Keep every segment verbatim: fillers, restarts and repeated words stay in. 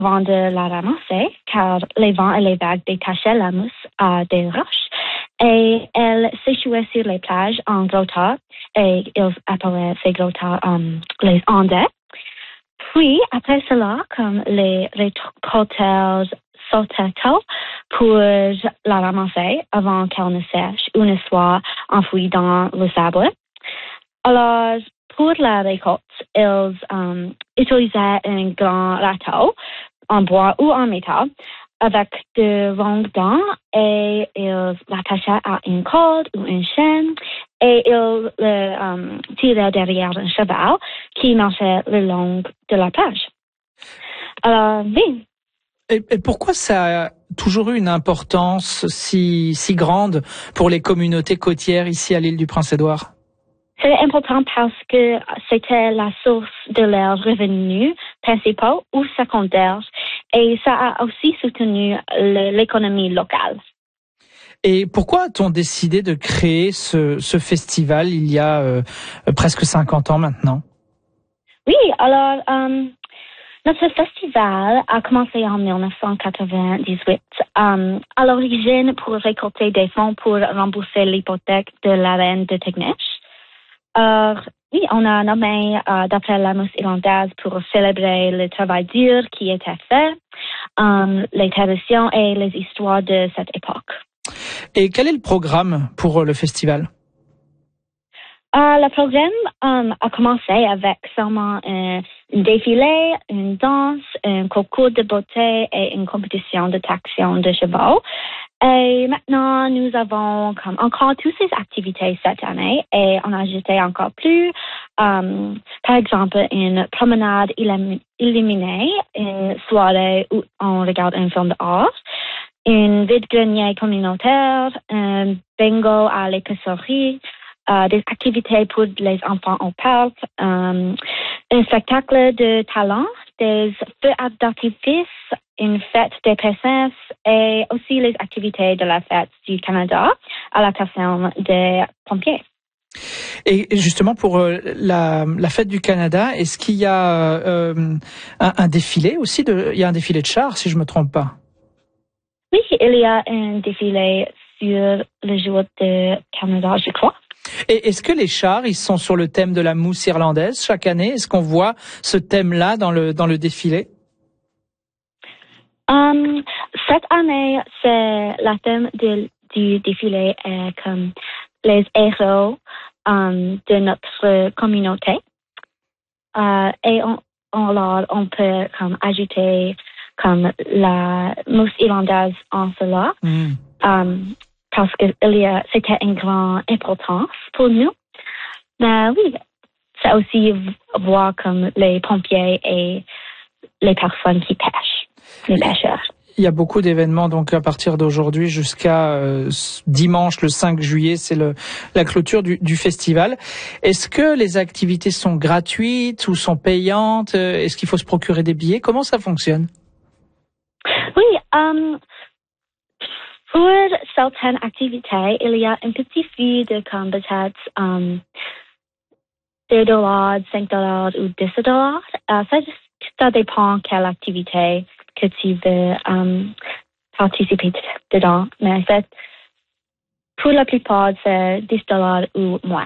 avant de la ramasser, car les vents et les vagues détachaient la mousse à des roches, et elle s'échouait sur les plages en gros tas, et ils appelaient ces gros tas um, les ondées. Puis, après cela, comme les récolteurs sautaient tôt pour la ramasser avant qu'elle ne sèche ou ne soit enfouie dans le sable. Alors, pour la récolte, ils um, utilisaient un grand râteau en bois ou en métal avec de longues dents et ils l'attachaient à une corde ou une chaîne et ils le um, tiraient derrière un cheval qui marchait le long de la plage. Alors, oui. Et, et pourquoi ça a toujours eu une importance si, si grande pour les communautés côtières ici à l'île du Prince-Édouard? C'est important parce que c'était la source de leurs revenus principaux ou secondaires et ça a aussi soutenu le, l'économie locale. Et pourquoi a-t-on décidé de créer ce, ce festival il y a euh, presque cinquante ans maintenant? Oui, alors um, notre festival a commencé en dix-neuf cent quatre-vingt-dix-huit um, à l'origine pour récolter des fonds pour rembourser l'hypothèque de la reine de Tignish. Euh, oui, on a nommé euh, d'après la mousse irlandaise pour célébrer le travail dur qui était fait, um, les traditions et les histoires de cette époque. Et quel est le programme pour le festival? Euh, le programme um, a commencé avec seulement un, un défilé, une danse, un concours de beauté et une compétition de traction de chevaux. Et maintenant, nous avons comme encore toutes ces activités cette année et on a ajouté encore plus. Um, par exemple, une promenade illuminée, une soirée où on regarde un film d'art, une vide-grenier communautaire, un bingo à l'épicerie, uh, des activités pour les enfants au parc, um, un spectacle de talent, des feux d'artifice, une fête des princesses et aussi les activités de la fête du Canada à la caserne des pompiers. Et justement pour euh, la, la fête du Canada, est-ce qu'il y a euh, un, un défilé aussi de, il y a un défilé de chars si je me trompe pas? Oui, il y a un défilé sur le jour de Canada, je crois. Et est-ce que les chars, ils sont sur le thème de la mousse irlandaise chaque année? Est-ce qu'on voit ce thème-là dans le dans le défilé? Um, cette année, c'est le thème de, du défilé est comme les héros um, de notre communauté. Uh, et on, on, alors, on peut comme ajouter comme la mousse irlandaise en cela. Mm. Um, parce que il y a, c'était une grande importance pour nous. Mais oui, c'est aussi voir comme les pompiers et les personnes qui pêchent, les pêcheurs. Il y a beaucoup d'événements donc à partir d'aujourd'hui jusqu'à euh, dimanche le cinq juillet, c'est le la clôture du, du festival. Est-ce que les activités sont gratuites ou sont payantes? Est-ce qu'il faut se procurer des billets? Comment ça fonctionne? Oui, um, pour certaines activités, il y a un petit fee de comme peut-être um, deux dollars, cinq dollars ou dix dollars. Uh, ça, ça dépend quelle activité que tu veux um, participer dedans. Mais en fait, pour la plupart, c'est dix dollars ou moins.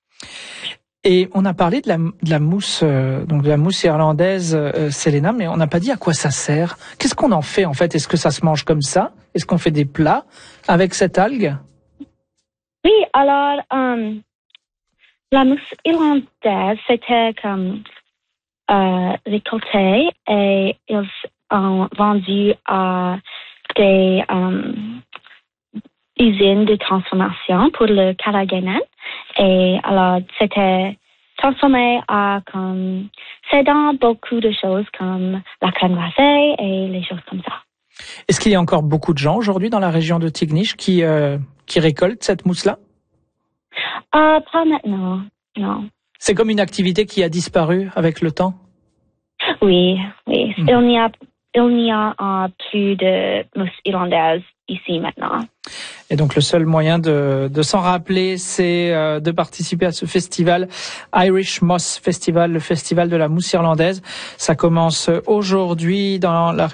Et on a parlé de la, de la mousse, euh, donc de la mousse irlandaise, euh, Selena, mais on n'a pas dit à quoi ça sert. Qu'est-ce qu'on en fait en fait? Est-ce que ça se mange comme ça? Est-ce qu'on fait des plats avec cette algue? Oui, alors um, la mousse irlandaise, c'était comme euh, récolté et ils ont vendu à des um, usines de transformation pour le Caragénen. Et alors, c'était transformé à comme, c'est dans beaucoup de choses comme la crème glacée et les choses comme ça. Est-ce qu'il y a encore beaucoup de gens aujourd'hui dans la région de Tignish qui, euh, qui récoltent cette mousse-là? Euh, pas maintenant, non. C'est comme une activité qui a disparu avec le temps? Oui, oui. Mmh. Il n'y a, il n'y a uh, plus de mousse irlandaise ici maintenant. Et donc le seul moyen de, de s'en rappeler, c'est euh, de participer à ce festival Irish Moss Festival, le festival de la mousse irlandaise. Ça commence aujourd'hui dans la